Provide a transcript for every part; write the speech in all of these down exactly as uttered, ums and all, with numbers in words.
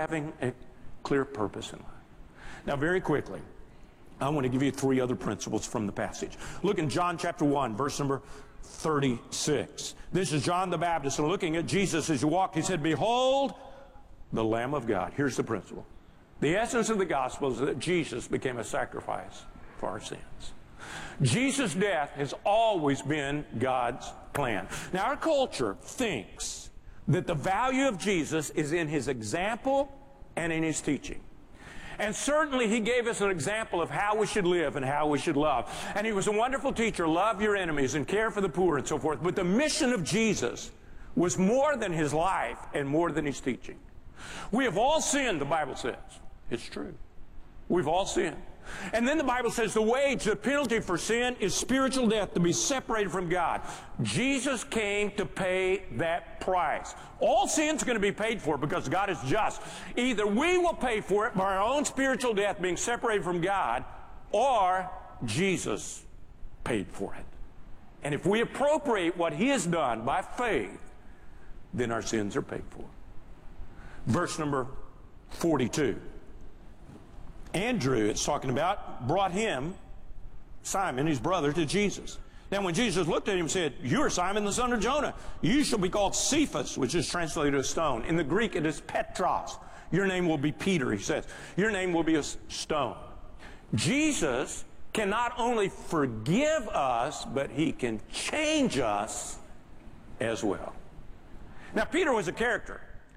having a clear purpose in life. Now, very quickly, I want to give you three other principles from the passage. Look in John chapter one, verse number thirty-six. This is John the Baptist, and looking at Jesus as he walked, he said, "Behold, the Lamb of God." Here's the principle. The essence of the gospel is that Jesus became a sacrifice for our sins. Jesus' death has always been God's plan. Now, our culture thinks that the value of Jesus is in his example and in his teaching. And certainly he gave us an example of how we should live and how we should love. And he was a wonderful teacher. Love your enemies and care for the poor and so forth. But the mission of Jesus was more than his life and more than his teaching. We have all sinned, the Bible says. It's true. We've all sinned. And then the Bible says the wage, the penalty for sin is spiritual death, to be separated from God. Jesus came to pay that price. All sin's going to be paid for because God is just. Either we will pay for it by our own spiritual death, being separated from God, or Jesus paid for it. And if we appropriate what he has done by faith, then our sins are paid for. Verse number forty-two. Andrew, it's talking about, brought him, Simon, his brother, to Jesus. Then when Jesus looked at him and said, "You are Simon the son of Jonah. You shall be called Cephas," which is translated as stone. In the Greek it is Petros. Your name will be Peter, he says. Your name will be a stone. Jesus can not only forgive us, but he can change us as well. Now, Peter was a character.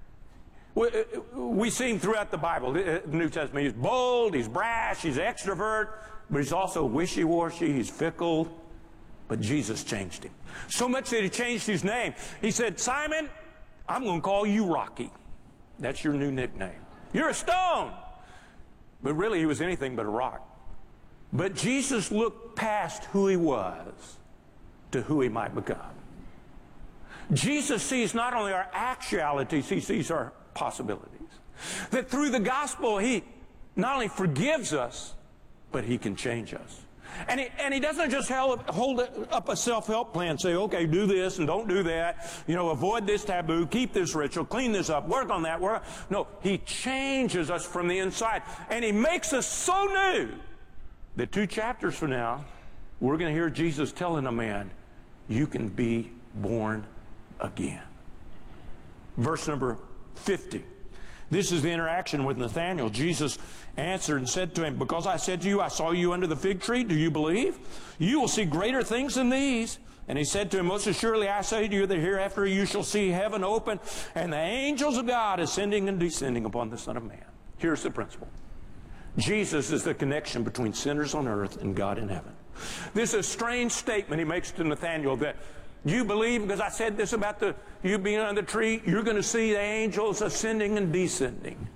We see him throughout the Bible, the New Testament. He's bold, he's brash, he's extrovert, but he's also wishy-washy, he's fickle. But Jesus changed him. So much that he changed his name. He said, "Simon, I'm going to call you Rocky." That's your new nickname. You're a stone. But really, he was anything but a rock. But Jesus looked past who he was to who he might become. Jesus sees not only our actualities, he sees our possibilities. That through the gospel, he not only forgives us, but he can change us. And he, and he doesn't just hold, hold up a self-help plan and say, "Okay, do this and don't do that. You know, avoid this taboo, keep this ritual, clean this up, work on that." Work. No, he changes us from the inside. And he makes us so new that two chapters from now, we're going to hear Jesus telling a man, "You can be born again." Verse number fifty. This is the interaction with Nathanael. Jesus answered and said to him, "Because I said to you, I saw you under the fig tree, do you believe? You will see greater things than these." And he said to him, "Most assuredly I say to you that hereafter you shall see heaven open and the angels of God ascending and descending upon the Son of Man." Here's the principle. Jesus is the connection between sinners on earth and God in heaven. This is a strange statement he makes to Nathanael, that you believe because I said this about the you being on the tree, you're going to see the angels ascending and descending.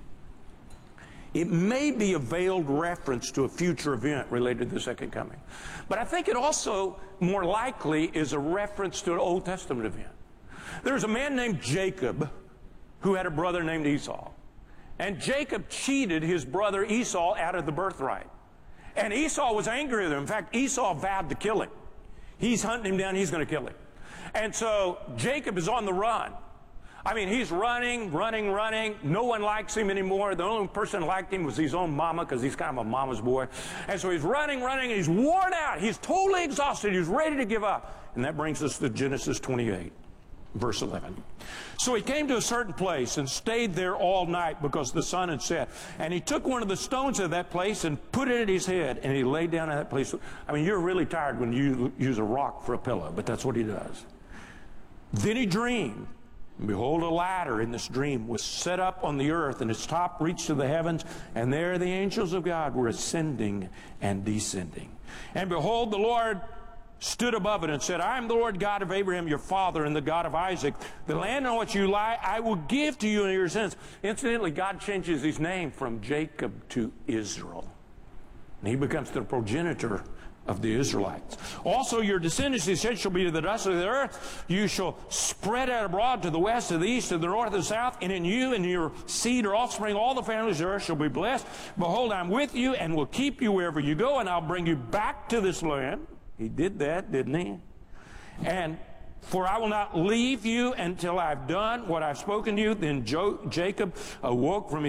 It may be a veiled reference to a future event related to the second coming. But I think it also more likely is a reference to an Old Testament event. There's a man named Jacob who had a brother named Esau. And Jacob cheated his brother Esau out of the birthright. And Esau was angry with him. In fact, Esau vowed to kill him. He's hunting him down, he's going to kill him. And so Jacob is on the run. I mean, he's running, running, running. No one likes him anymore. The only person who liked him was his own mama, because he's kind of a mama's boy. And so he's running, running, and he's worn out. He's totally exhausted. He's ready to give up. And that brings us to Genesis twenty-eight, verse eleven. "So he came to a certain place and stayed there all night because the sun had set. And he took one of the stones of that place and put it at his head, and he lay down at that place." I mean, you're really tired when you use a rock for a pillow, but that's what he does. "Then he dreamed. And behold, a ladder in this dream was set up on the earth, and its top reached to the heavens, and there the angels of God were ascending and descending. And behold, the Lord stood above it and said, I am the Lord God of Abraham, your father, and the God of Isaac. The land on which you lie, I will give to you in your sins." Incidentally, God changes his name from Jacob to Israel. And he becomes the progenitor of the Israelites. "Also your descendants, he said, shall be to the dust of the earth. You shall spread out abroad to the west, to the east, to the north, and the south. And in you and your seed or offspring, all the families of the earth shall be blessed. Behold, I'm with you and will keep you wherever you go, and I'll bring you back to this land." He did that, didn't he? "And for I will not leave you until I've done what I've spoken to you." Then Jo- Jacob awoke from his